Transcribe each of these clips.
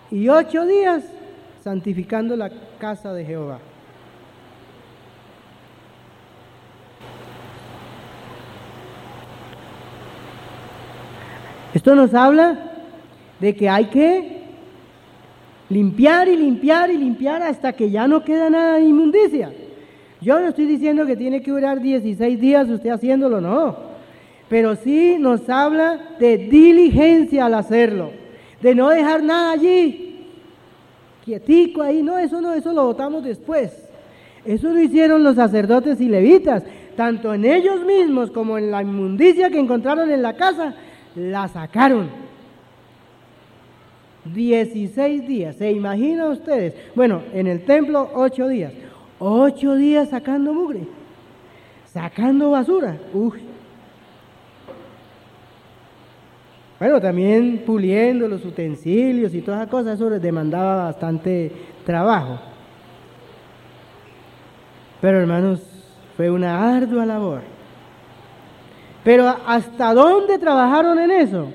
y 8 días santificando la casa de Jehová. Esto nos habla de que hay que limpiar y limpiar y limpiar hasta que ya no queda nada de inmundicia. Yo no estoy diciendo que tiene que durar 16 días usted haciéndolo, no. Pero sí nos habla de diligencia al hacerlo, de no dejar nada allí, quietico ahí. No, eso lo botamos después. Eso lo hicieron los sacerdotes y levitas, tanto en ellos mismos como en la inmundicia que encontraron en la casa, la sacaron. 16 días, ¿se imaginan ustedes? Bueno, en el templo 8 días. 8 días sacando mugre, sacando basura. Bueno, también puliendo los utensilios y todas esas cosas, eso les demandaba bastante trabajo. Pero hermanos, fue una ardua labor. Pero ¿hasta dónde trabajaron en eso?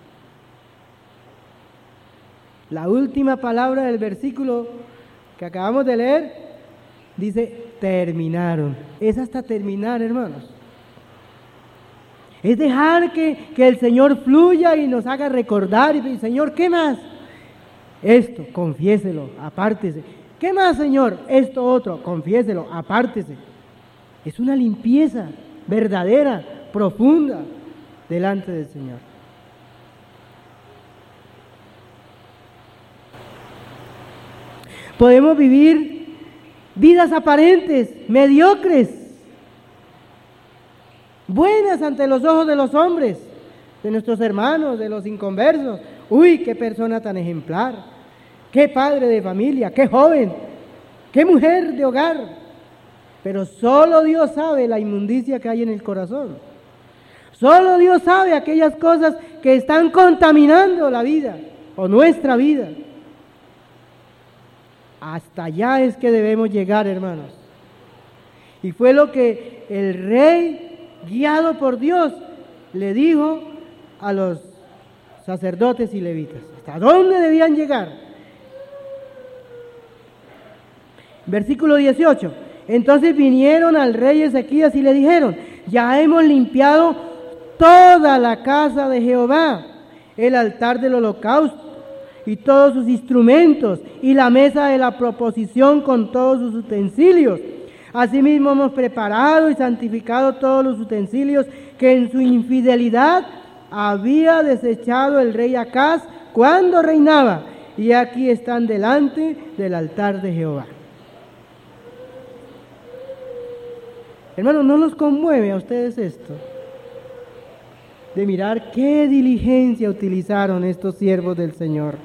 La última palabra del versículo que acabamos de leer dice, terminaron. Es hasta terminar, hermanos. Es dejar que el Señor fluya y nos haga recordar. Y Señor, ¿qué más? Esto, confiéselo, apártese. ¿Qué más, Señor? Esto otro, confiéselo, apártese. Es una limpieza verdadera, profunda, delante del Señor. Podemos vivir vidas aparentes, mediocres, buenas ante los ojos de los hombres, de nuestros hermanos, de los inconversos. Uy, qué persona tan ejemplar, qué padre de familia, qué joven, qué mujer de hogar. Pero solo Dios sabe la inmundicia que hay en el corazón. Solo Dios sabe aquellas cosas que están contaminando la vida o nuestra vida. Hasta allá es que debemos llegar, hermanos. Y fue lo que el rey, guiado por Dios, le dijo a los sacerdotes y levitas. ¿Hasta dónde debían llegar? Versículo 18. Entonces vinieron al rey Ezequías y le dijeron, ya hemos limpiado toda la casa de Jehová, el altar del holocausto y todos sus instrumentos, y la mesa de la proposición con todos sus utensilios. Asimismo hemos preparado y santificado todos los utensilios que en su infidelidad había desechado el rey Acaz cuando reinaba, y aquí están delante del altar de Jehová. Hermanos, ¿no los conmueve a ustedes esto? De mirar qué diligencia utilizaron estos siervos del Señor.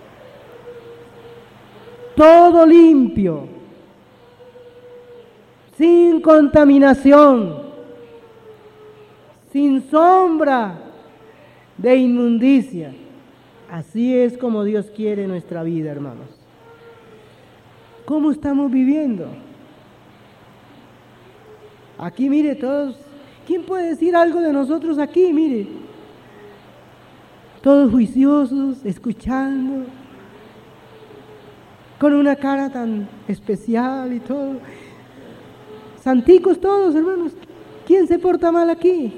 Todo limpio, sin contaminación, sin sombra de inmundicia. Así es como Dios quiere nuestra vida, hermanos. ¿Cómo estamos viviendo? Aquí, mire, todos, ¿quién puede decir algo de nosotros aquí? Mire, todos juiciosos, escuchando, con una cara tan especial y todo. Santicos todos, hermanos. ¿Quién se porta mal aquí?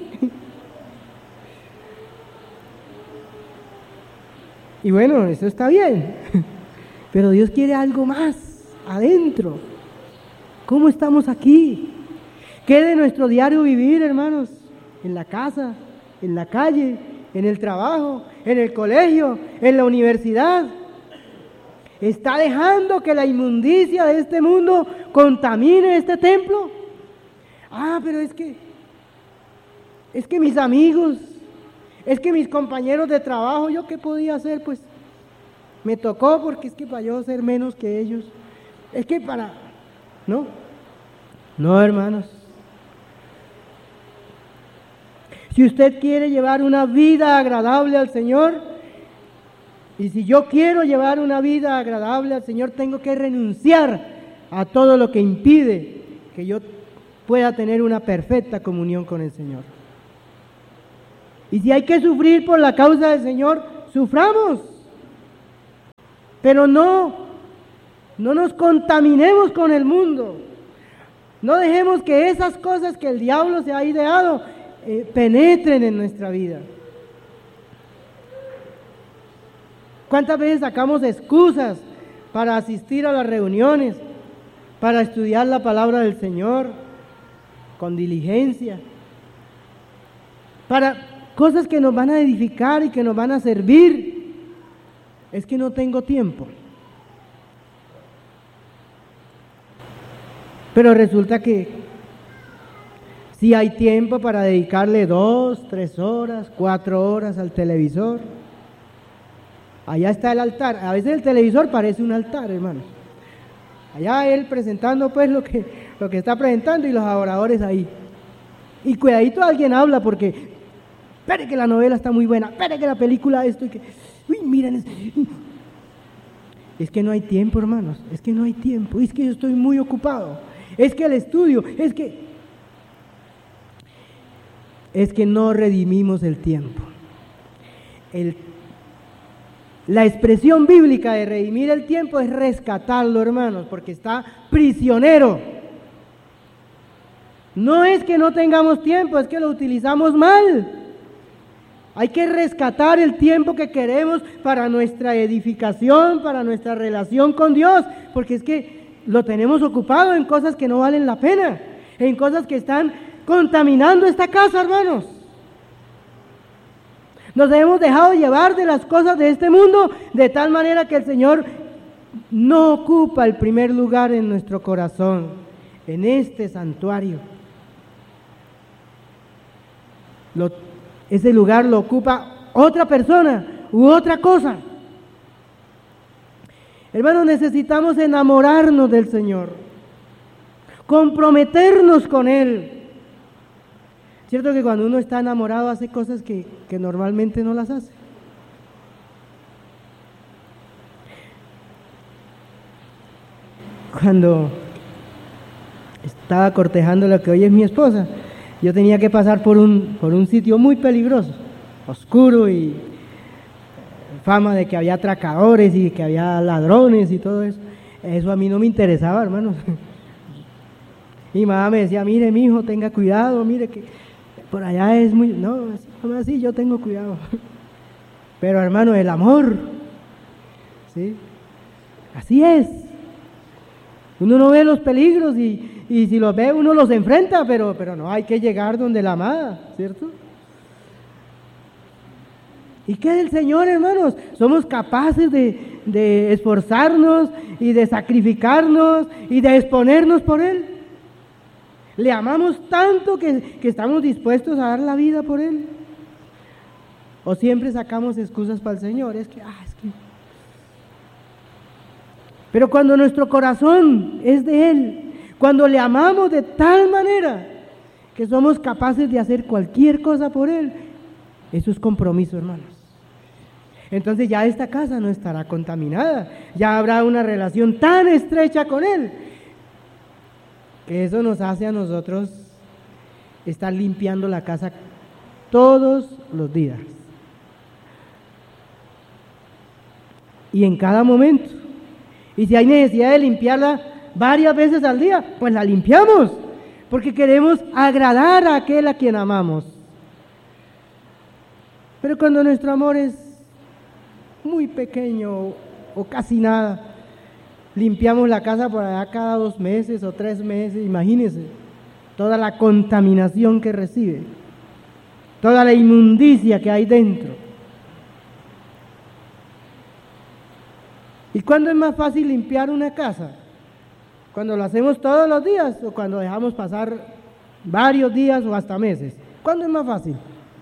Y bueno, eso está bien, pero Dios quiere algo más adentro. ¿Cómo estamos aquí? ¿Qué de nuestro diario vivir, hermanos? En la casa, en la calle, en el trabajo, en el colegio, en la universidad. ¿Está dejando que la inmundicia de este mundo contamine este templo? Pero es que mis amigos, es que mis compañeros de trabajo, ¿yo qué podía hacer? Pues me tocó, porque es que para yo ser menos que ellos, es que para... No, hermanos. Si usted quiere llevar una vida agradable al Señor, y si yo quiero llevar una vida agradable al Señor, tengo que renunciar a todo lo que impide que yo pueda tener una perfecta comunión con el Señor. Y si hay que sufrir por la causa del Señor, suframos. Pero no nos contaminemos con el mundo. No dejemos que esas cosas que el diablo se ha ideado penetren en nuestra vida. ¿Cuántas veces sacamos excusas para asistir a las reuniones, para estudiar la palabra del Señor con diligencia, para cosas que nos van a edificar y que nos van a servir? Es que no tengo tiempo. Pero resulta que sí hay tiempo para dedicarle 2, 3 horas, 4 horas al televisor. Allá está el altar. A veces el televisor parece un altar, hermanos. Allá él presentando pues lo que está presentando y los adoradores ahí. Y cuidadito alguien habla porque, espere que la novela está muy buena, espere que la película esto y que, uy, miren. Es que no hay tiempo, hermanos, es que no hay tiempo, es que yo estoy muy ocupado, es que el estudio, es que no redimimos el tiempo. La expresión bíblica de redimir el tiempo es rescatarlo, hermanos, porque está prisionero. No es que no tengamos tiempo, es que lo utilizamos mal. Hay que rescatar el tiempo que queremos para nuestra edificación, para nuestra relación con Dios, porque es que lo tenemos ocupado en cosas que no valen la pena, en cosas que están contaminando esta casa, hermanos. Nos hemos dejado llevar de las cosas de este mundo de tal manera que el Señor no ocupa el primer lugar en nuestro corazón, en este santuario. Ese lugar lo ocupa otra persona u otra cosa. Hermanos, necesitamos enamorarnos del Señor, comprometernos con Él. Cierto que cuando uno está enamorado hace cosas que normalmente no las hace. Cuando estaba cortejando la que hoy es mi esposa, yo tenía que pasar por un sitio muy peligroso, oscuro, y fama de que había atracadores y que había ladrones y todo eso. Eso a mí no me interesaba, hermanos. Mi mamá me decía, mire, mi hijo, tenga cuidado, mire que por allá es muy... No, así yo tengo cuidado. Pero, hermano, el amor, ¿sí? Así es. Uno no ve los peligros y si los ve uno los enfrenta, pero no hay que llegar donde la amada, ¿cierto? ¿Y qué del Señor, hermanos? Somos capaces de esforzarnos y de sacrificarnos y de exponernos por Él. Le amamos tanto que estamos dispuestos a dar la vida por Él. O siempre sacamos excusas para el Señor, es que... Pero cuando nuestro corazón es de Él, cuando le amamos de tal manera que somos capaces de hacer cualquier cosa por Él, eso es compromiso, hermanos. Entonces ya esta casa no estará contaminada, ya habrá una relación tan estrecha con Él, que eso nos hace a nosotros estar limpiando la casa todos los días. Y en cada momento. Y si hay necesidad de limpiarla varias veces al día, pues la limpiamos, porque queremos agradar a aquel a quien amamos. Pero cuando nuestro amor es muy pequeño o casi nada, limpiamos la casa por allá cada 2 meses o 3 meses, imagínense, toda la contaminación que recibe, toda la inmundicia que hay dentro. ¿Y cuándo es más fácil limpiar una casa? ¿Cuando lo hacemos todos los días o cuando dejamos pasar varios días o hasta meses? ¿Cuándo es más fácil?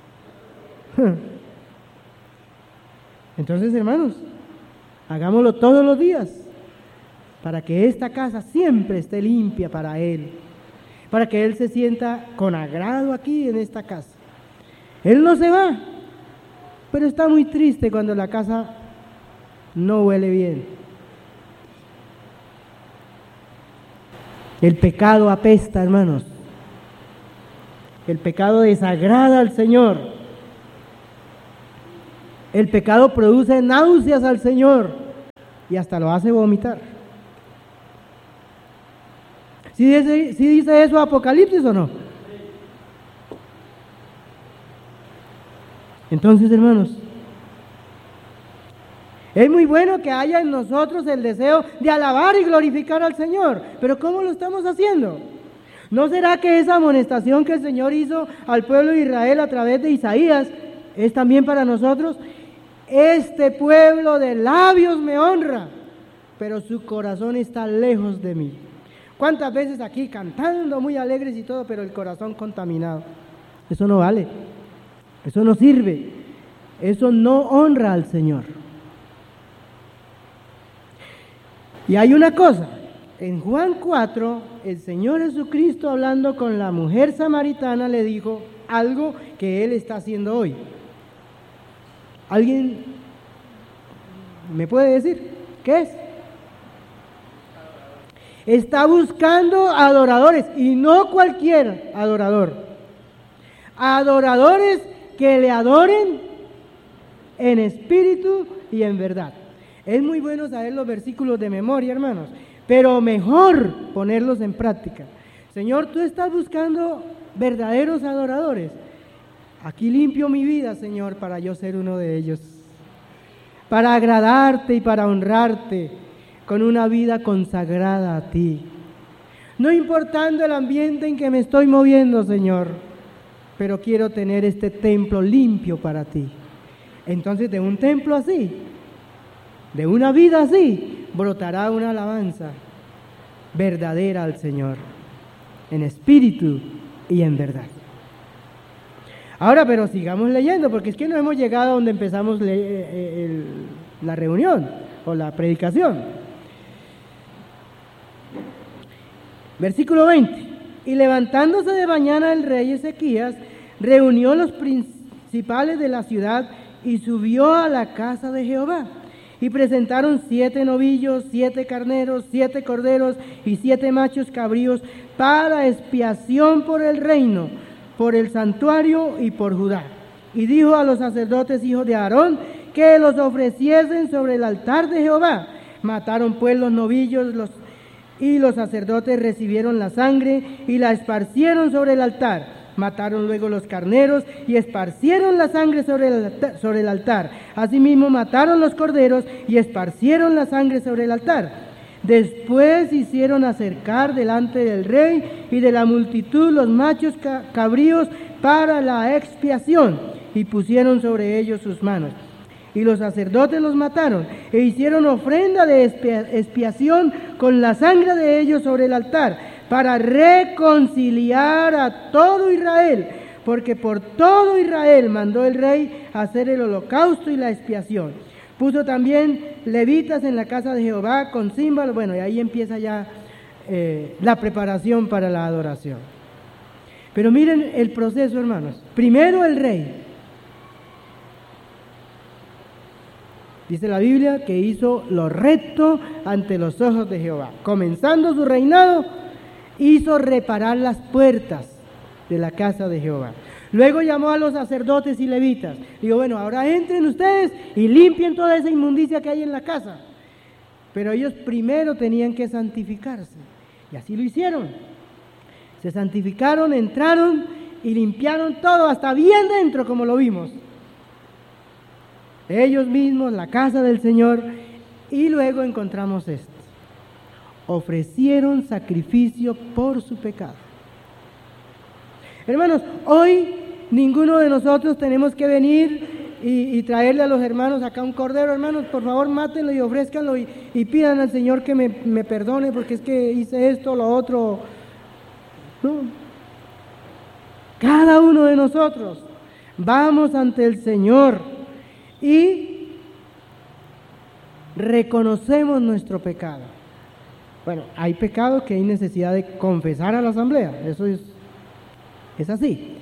Entonces, hermanos, hagámoslo todos los días para que esta casa siempre esté limpia para Él, para que Él se sienta con agrado aquí en esta casa. Él no se va, pero está muy triste cuando la casa no huele bien. El pecado apesta, hermanos. El pecado desagrada al Señor. El pecado produce náuseas al Señor y hasta lo hace vomitar. ¿Sí dice eso Apocalipsis o no? Entonces, hermanos, es muy bueno que haya en nosotros el deseo de alabar y glorificar al Señor, pero ¿cómo lo estamos haciendo? ¿No será que esa amonestación que el Señor hizo al pueblo de Israel a través de Isaías es también para nosotros? Este pueblo de labios me honra, pero su corazón está lejos de mí. ¿Cuántas veces aquí cantando muy alegres y todo, pero el corazón contaminado? Eso no vale, eso no sirve, eso no honra al Señor. Y hay una cosa, en Juan 4, el Señor Jesucristo hablando con la mujer samaritana le dijo algo que Él está haciendo hoy. ¿Alguien me puede decir qué es? Está buscando adoradores, y no cualquier adorador. Adoradores que le adoren en espíritu y en verdad. Es muy bueno saber los versículos de memoria, hermanos, pero mejor ponerlos en práctica. Señor, tú estás buscando verdaderos adoradores. Aquí limpio mi vida, Señor, para yo ser uno de ellos. Para agradarte y para honrarte con una vida consagrada a ti. No importando el ambiente en que me estoy moviendo, Señor, pero quiero tener este templo limpio para ti. Entonces, de un templo así, de una vida así, brotará una alabanza verdadera al Señor, en espíritu y en verdad. Ahora, pero sigamos leyendo, porque es que no hemos llegado a donde empezamos la reunión o la predicación. Versículo 20. Y levantándose de mañana el rey Ezequías, reunió los principales de la ciudad y subió a la casa de Jehová. Y presentaron 7 novillos, 7 carneros, 7 corderos y 7 machos cabríos para expiación por el reino, por el santuario y por Judá. Y dijo a los sacerdotes hijos de Aarón que los ofreciesen sobre el altar de Jehová. Mataron pues los novillos y los sacerdotes recibieron la sangre y la esparcieron sobre el altar. Mataron luego los carneros y esparcieron la sangre sobre el altar. Asimismo mataron los corderos y esparcieron la sangre sobre el altar. Después hicieron acercar delante del rey y de la multitud los machos cabríos para la expiación y pusieron sobre ellos sus manos. Y los sacerdotes los mataron e hicieron ofrenda de expiación con la sangre de ellos sobre el altar, para reconciliar a todo Israel, porque por todo Israel mandó el rey hacer el holocausto y la expiación. Puso también levitas en la casa de Jehová con címbalos. Bueno, y ahí empieza ya la preparación para la adoración. Pero miren el proceso, hermanos. Primero el rey. Dice la Biblia que hizo lo recto ante los ojos de Jehová. Comenzando su reinado, hizo reparar las puertas de la casa de Jehová. Luego llamó a los sacerdotes y levitas. Digo, bueno, ahora entren ustedes y limpien toda esa inmundicia que hay en la casa. Pero ellos primero tenían que santificarse. Y así lo hicieron. Se santificaron, entraron y limpiaron todo, hasta bien dentro, como lo vimos. Ellos mismos, la casa del Señor. Y luego encontramos esto. Ofrecieron sacrificio por su pecado. Hermanos, hoy ninguno de nosotros tenemos que venir y traerle a los hermanos acá un cordero. Hermanos, por favor, mátenlo y ofrézcanlo y pidan al Señor que me perdone porque es que hice esto, lo otro. No. Cada uno de nosotros vamos ante el Señor y reconocemos nuestro pecado. Bueno, hay pecados que hay necesidad de confesar a la asamblea, eso es así.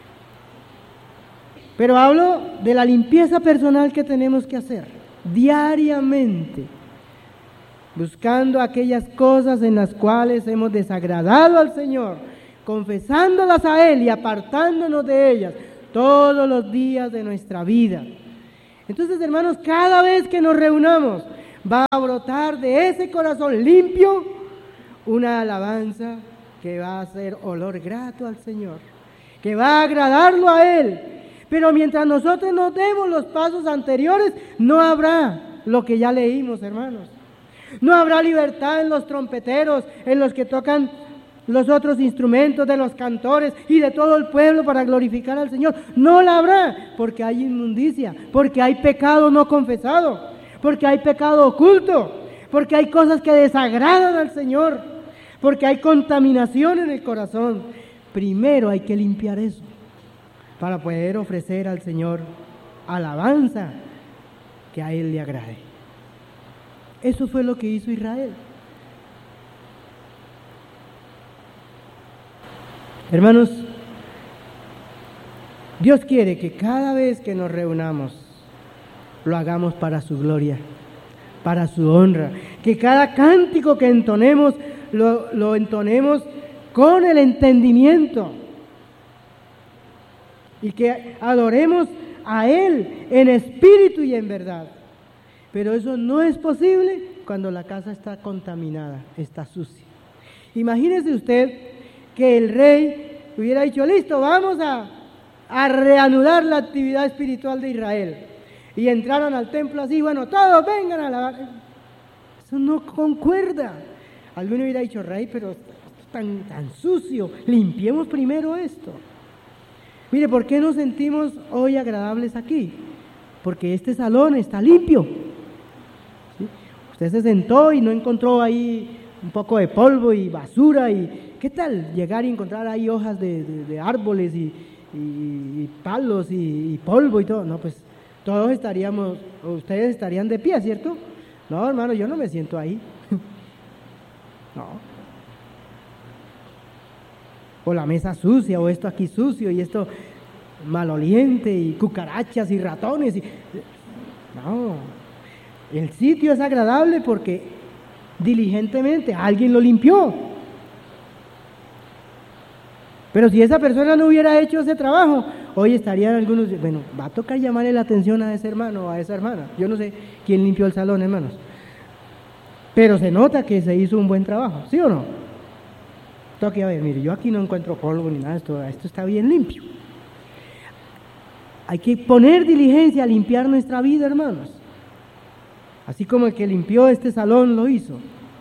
Pero hablo de la limpieza personal que tenemos que hacer diariamente, buscando aquellas cosas en las cuales hemos desagradado al Señor, confesándolas a Él y apartándonos de ellas todos los días de nuestra vida. Entonces, hermanos, cada vez que nos reunamos, va a brotar de ese corazón limpio una alabanza que va a hacer olor grato al Señor, que va a agradarlo a Él. Pero mientras nosotros no demos los pasos anteriores, no habrá lo que ya leímos, hermanos. No habrá libertad en los trompeteros, en los que tocan los otros instrumentos, de los cantores y de todo el pueblo para glorificar al Señor. No la habrá, porque hay inmundicia, porque hay pecado no confesado, porque hay pecado oculto, porque hay cosas que desagradan al Señor, porque hay contaminación en el corazón. Primero hay que limpiar eso para poder ofrecer al Señor alabanza que a Él le agrade. Eso fue lo que hizo Israel. Hermanos, Dios quiere que cada vez que nos reunamos lo hagamos para su gloria, para su honra, que cada cántico que entonemos lo entonemos con el entendimiento y que adoremos a Él en espíritu y en verdad. Pero eso no es posible cuando la casa está contaminada, está sucia. Imagínese usted que el rey hubiera dicho, listo, vamos a reanudar la actividad espiritual de Israel. Y entraran al templo así, bueno, todos vengan a alabar. Eso no concuerda. Alguno hubiera dicho, rey, pero esto es tan sucio, limpiemos primero esto. Mire, ¿por qué nos sentimos hoy agradables aquí? Porque este salón está limpio. ¿Sí? Usted se sentó y no encontró ahí un poco de polvo y basura. Y ¿qué tal llegar y encontrar ahí hojas de árboles y palos y polvo y todo? No, pues todos estaríamos, ustedes estarían de pie, ¿cierto? No, hermano, yo no me siento ahí. No. O la mesa sucia, o esto aquí sucio, y esto maloliente, y cucarachas y ratones. No, el sitio es agradable porque diligentemente alguien lo limpió. Pero si esa persona no hubiera hecho ese trabajo, hoy estarían algunos, bueno, va a tocar llamarle la atención a ese hermano o a esa hermana. Yo no sé quién limpió el salón, hermanos. Pero se nota que se hizo un buen trabajo, ¿sí o no? Toque a ver, mire, yo aquí no encuentro polvo ni nada, esto está bien limpio. Hay que poner diligencia a limpiar nuestra vida, hermanos. Así como el que limpió este salón lo hizo.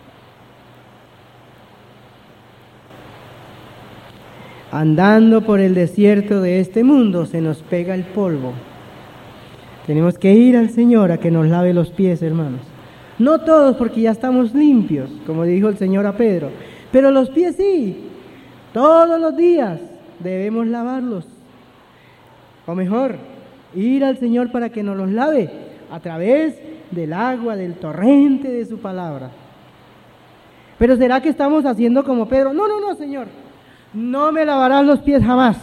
Andando por el desierto de este mundo se nos pega el polvo. Tenemos que ir al Señor a que nos lave los pies, hermanos. No todos, porque ya estamos limpios, como dijo el Señor a Pedro, pero los pies sí. Todos los días debemos lavarlos. O mejor, ir al Señor para que nos los lave a través del agua, del torrente de su palabra. Pero ¿será que estamos haciendo como Pedro? No, Señor, no me lavarás los pies jamás.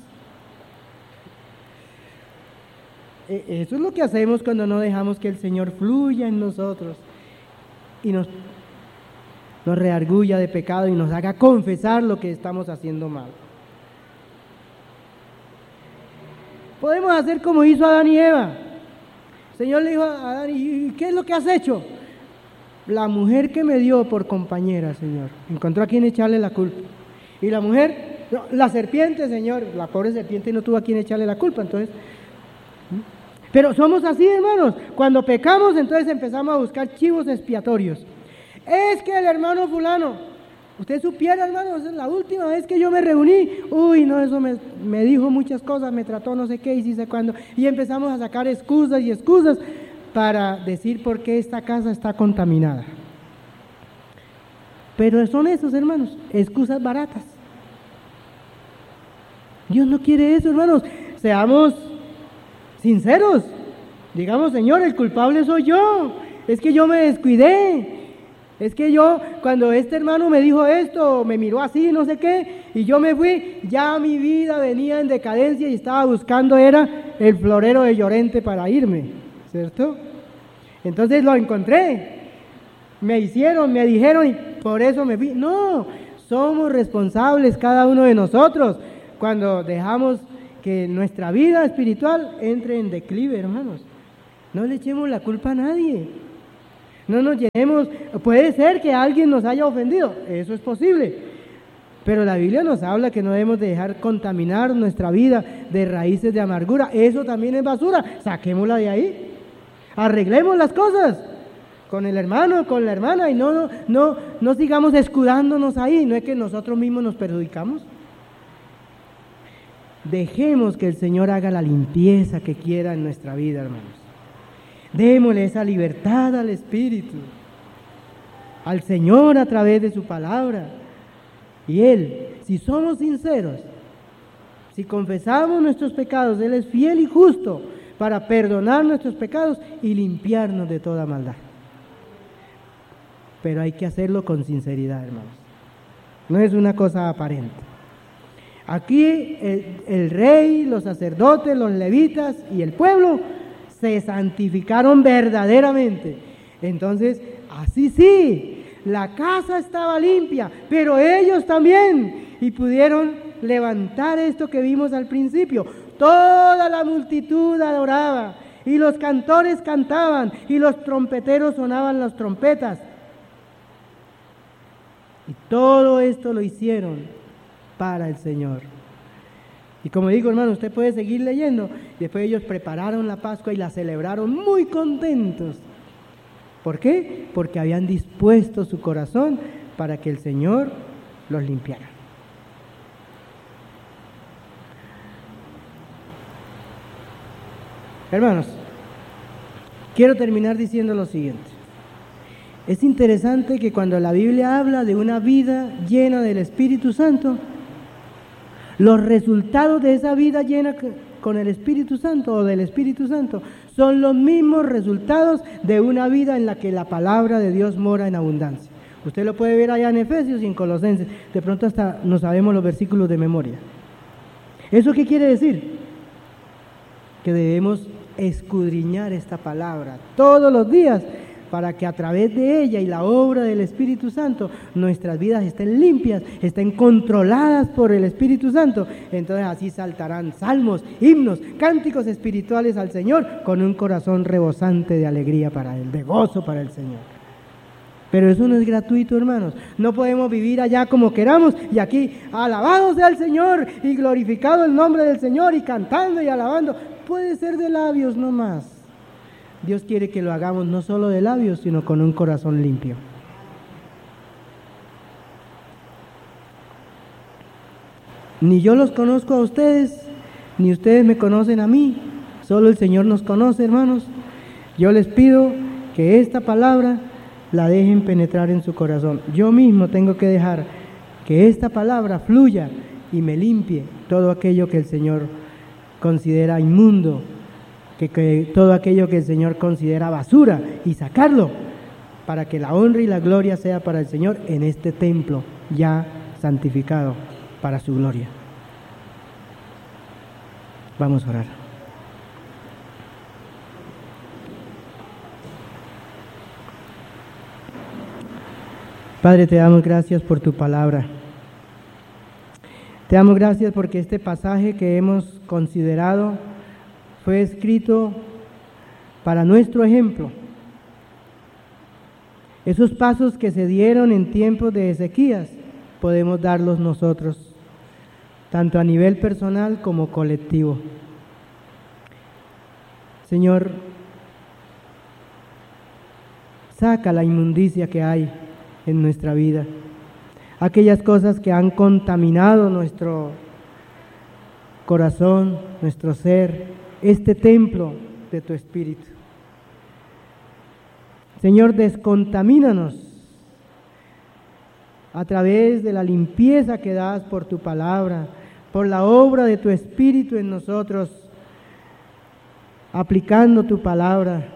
Eso es lo que hacemos cuando no dejamos que el Señor fluya en nosotros y nos reargulla de pecado y nos haga confesar lo que estamos haciendo mal. Podemos hacer como hizo Adán y Eva. El Señor le dijo a Adán, ¿y qué es lo que has hecho? La mujer que me dio por compañera, Señor. Encontró a quien echarle la culpa. Y la mujer, no, la serpiente, Señor, la pobre serpiente no tuvo a quien echarle la culpa, entonces. Pero somos así, hermanos. Cuando pecamos, entonces empezamos a buscar chivos expiatorios. Es que el hermano fulano, usted supiera, hermanos, la última vez que yo me reuní, eso me dijo muchas cosas, me trató no sé qué y sí sé cuándo. Y empezamos a sacar excusas y excusas para decir por qué esta casa está contaminada. Pero son esos, hermanos, excusas baratas. Dios no quiere eso, hermanos. Seamos sinceros. Digamos, Señor, el culpable soy yo. Es que yo me descuidé. Es que yo, cuando este hermano me dijo esto, me miró así, no sé qué, y yo me fui, ya mi vida venía en decadencia y estaba buscando, era el florero de Llorente para irme, ¿cierto? Entonces lo encontré. Me dijeron y por eso me fui. No, somos responsables cada uno de nosotros cuando dejamos que nuestra vida espiritual entre en declive, hermanos. No le echemos la culpa a nadie. No nos llenemos, puede ser que alguien nos haya ofendido, eso es posible, pero la Biblia nos habla que no debemos de dejar contaminar nuestra vida de raíces de amargura, eso también es basura, saquémosla de ahí, arreglemos las cosas con el hermano, con la hermana, y no sigamos escudándonos ahí, no es que nosotros mismos nos perjudicamos. Dejemos que el Señor haga la limpieza que quiera en nuestra vida, hermanos. Démosle esa libertad al Espíritu, al Señor a través de su palabra. Y Él, si somos sinceros, si confesamos nuestros pecados, Él es fiel y justo para perdonar nuestros pecados y limpiarnos de toda maldad. Pero hay que hacerlo con sinceridad, hermanos. No es una cosa aparente. Aquí el rey, los sacerdotes, los levitas y el pueblo se santificaron verdaderamente. Entonces, así sí, la casa estaba limpia, pero ellos también, y pudieron levantar esto que vimos al principio. Toda la multitud adoraba, y los cantores cantaban, y los trompeteros sonaban las trompetas. Y todo esto lo hicieron para el Señor. Y como digo, hermano, usted puede seguir leyendo. Después ellos prepararon la Pascua y la celebraron muy contentos. ¿Por qué? Porque habían dispuesto su corazón para que el Señor los limpiara. Hermanos, quiero terminar diciendo lo siguiente. Es interesante que cuando la Biblia habla de una vida llena del Espíritu Santo, los resultados de esa vida llena con el Espíritu Santo o del Espíritu Santo son los mismos resultados de una vida en la que la palabra de Dios mora en abundancia. Usted lo puede ver allá en Efesios y en Colosenses, de pronto hasta no sabemos los versículos de memoria. ¿Eso qué quiere decir? Que debemos escudriñar esta palabra todos los días para que a través de ella y la obra del Espíritu Santo nuestras vidas estén limpias, estén controladas por el Espíritu Santo. Entonces así saltarán salmos, himnos, cánticos espirituales al Señor con un corazón rebosante de alegría para Él, de gozo para el Señor. Pero eso no es gratuito, hermanos. No podemos vivir allá como queramos y aquí alabado sea el Señor y glorificado el nombre del Señor y cantando y alabando. Puede ser de labios nomás. Dios quiere que lo hagamos no solo de labios, sino con un corazón limpio. Ni yo los conozco a ustedes, ni ustedes me conocen a mí. Solo el Señor nos conoce, hermanos. Yo les pido que esta palabra la dejen penetrar en su corazón. Yo mismo tengo que dejar que esta palabra fluya y me limpie todo aquello que el Señor considera inmundo, que todo aquello que el Señor considera basura, y sacarlo para que la honra y la gloria sea para el Señor en este templo ya santificado para su gloria. Vamos a orar. Padre, te damos gracias por tu palabra. Te damos gracias porque este pasaje que hemos considerado fue escrito para nuestro ejemplo. Esos pasos que se dieron en tiempos de Ezequías, podemos darlos nosotros, tanto a nivel personal como colectivo. Señor, saca la inmundicia que hay en nuestra vida, aquellas cosas que han contaminado nuestro corazón, nuestro ser, este templo de tu Espíritu. Señor, descontamínanos a través de la limpieza que das por tu palabra, por la obra de tu Espíritu en nosotros, aplicando tu palabra.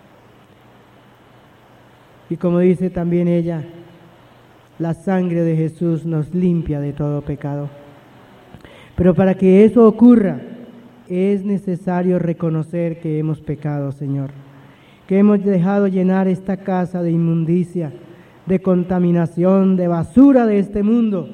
Y como dice también ella, la sangre de Jesús nos limpia de todo pecado. Pero para que eso ocurra, es necesario reconocer que hemos pecado, Señor, que hemos dejado llenar esta casa de inmundicia, de contaminación, de basura de este mundo,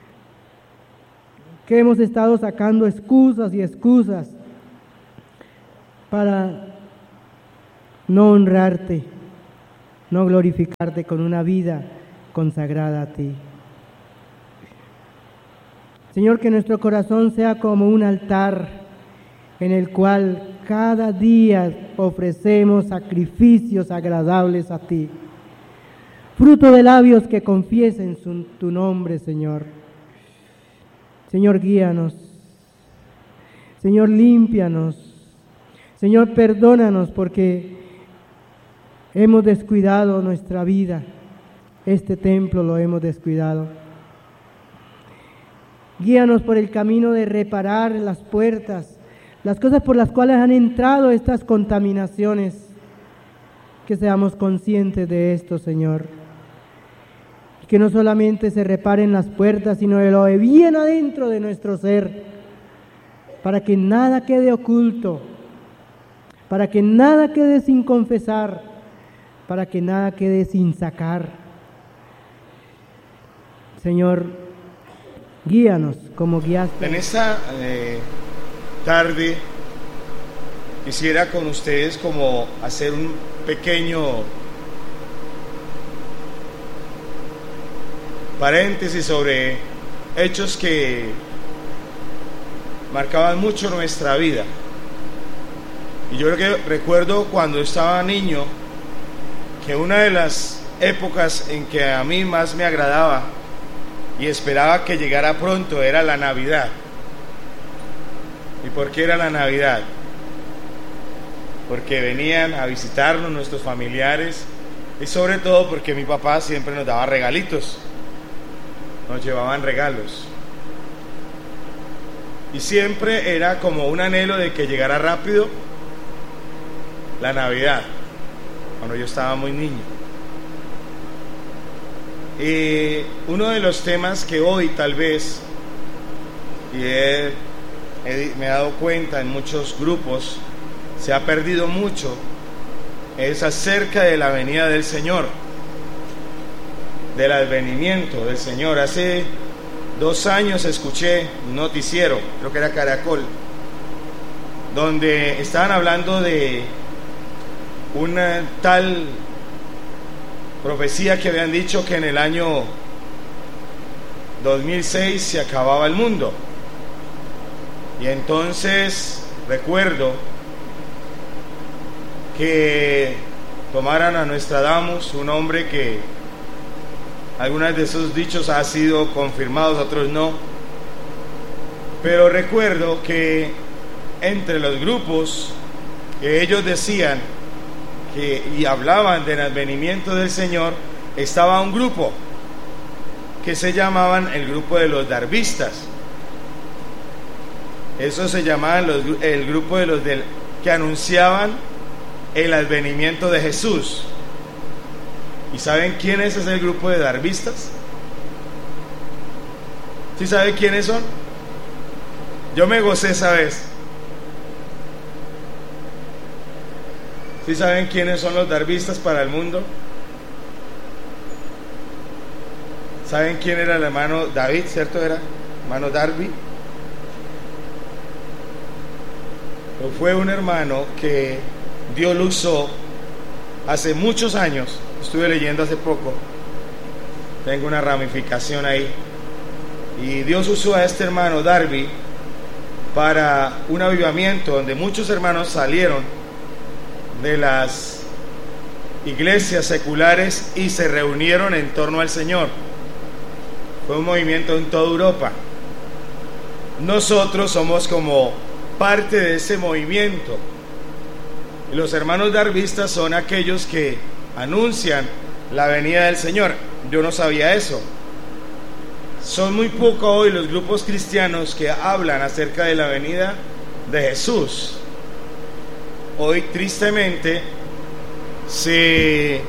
que hemos estado sacando excusas y excusas para no honrarte, no glorificarte con una vida consagrada a ti. Señor, que nuestro corazón sea como un altar en el cual cada día ofrecemos sacrificios agradables a ti, fruto de labios que confiesen tu nombre, Señor. Señor, guíanos. Señor, límpianos. Señor, perdónanos porque hemos descuidado nuestra vida. Este templo lo hemos descuidado. Guíanos por el camino de reparar las puertas, las cosas por las cuales han entrado estas contaminaciones. Que seamos conscientes de esto, Señor. Y que no solamente se reparen las puertas, sino de lo de bien adentro de nuestro ser, para que nada quede oculto, para que nada quede sin confesar, para que nada quede sin sacar. Señor, guíanos como guiaste. En esta tarde quisiera con ustedes como hacer un pequeño paréntesis sobre hechos que marcaban mucho nuestra vida. Y yo creo que recuerdo cuando estaba niño que una de las épocas en que a mí más me agradaba y esperaba que llegara pronto era la Navidad. ¿Y por qué era la Navidad? Porque venían a visitarnos nuestros familiares y sobre todo porque mi papá siempre nos daba regalitos, nos llevaban regalos. Y siempre era como un anhelo de que llegara rápido la Navidad, cuando yo estaba muy niño. Y uno de los temas que hoy tal vez, y me he dado cuenta en muchos grupos, se ha perdido mucho, es acerca de la venida del Señor, del advenimiento del Señor. Hace 2 años escuché un noticiero, creo que era Caracol, donde estaban hablando de una tal profecía que habían dicho que en el año 2006 se acababa el mundo. Y entonces recuerdo que tomaran a Nostradamus, un hombre que algunos de esos dichos han sido confirmados, otros no, pero recuerdo que entre los grupos que ellos decían y hablaban del advenimiento del Señor, estaba un grupo que se llamaban el grupo de los darvistas. Eso se llamaban el grupo de los que anunciaban el advenimiento de Jesús. ¿Y saben quién es el grupo de darvistas? ¿Sí saben quiénes son? Yo me gocé esa vez. ¿Sí saben quiénes son los darvistas para el mundo? ¿Saben quién era el hermano David, cierto? Era hermano Darby. Fue un hermano que Dios lo usó hace muchos años. Estuve leyendo hace poco, tengo una ramificación ahí, y Dios usó a este hermano Darby para un avivamiento donde muchos hermanos salieron de las iglesias seculares y se reunieron en torno al Señor. Fue un movimiento en toda Europa. Nosotros somos como parte de ese movimiento. Y los hermanos darvistas son aquellos que anuncian la venida del Señor. Yo no sabía eso. Son muy pocos hoy los grupos cristianos que hablan acerca de la venida de Jesús. Hoy tristemente se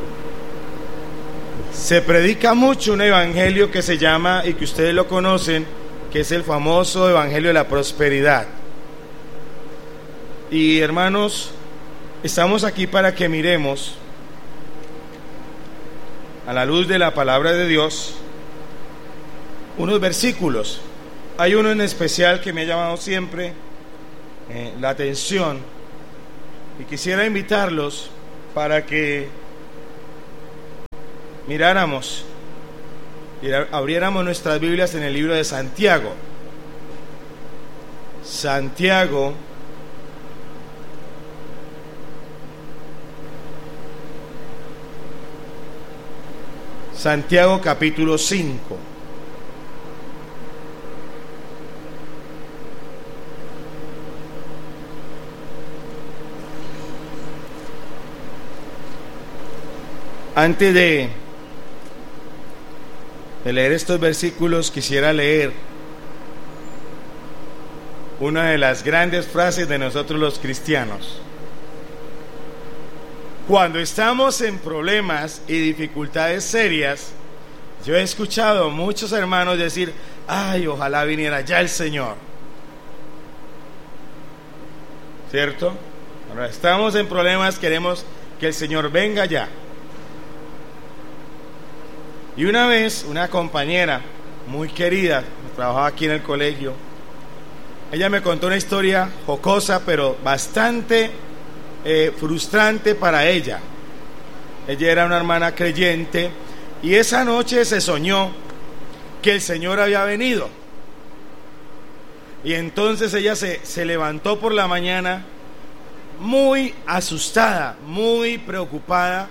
predica mucho un evangelio que se llama, y que ustedes lo conocen, que es el famoso evangelio de la prosperidad. Y hermanos, estamos aquí para que miremos a la luz de la palabra de Dios unos versículos. Hay uno en especial que me ha llamado siempre la atención, y quisiera invitarlos para que miráramos y abriéramos nuestras Biblias en el libro de Santiago. Santiago, capítulo 5. Antes de leer estos versículos, quisiera leer una de las grandes frases de nosotros los cristianos. Cuando estamos en problemas y dificultades serias, yo he escuchado a muchos hermanos decir: ay, ojalá viniera ya el Señor. ¿Cierto? Cuando estamos en problemas, queremos que el Señor venga ya. Y una vez, una compañera muy querida, que trabajaba aquí en el colegio, ella me contó una historia jocosa, pero bastante frustrante para ella. Ella era una hermana creyente y esa noche se soñó que el Señor había venido. Y entonces ella se levantó por la mañana muy asustada, muy preocupada,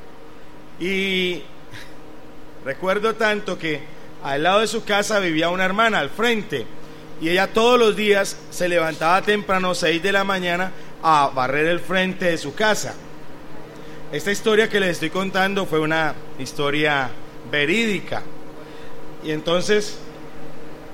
y recuerdo tanto que al lado de su casa vivía una hermana al frente, y ella todos los días se levantaba temprano, 6 de la mañana, a barrer el frente de su casa. Esta historia que les estoy contando fue una historia verídica. Y entonces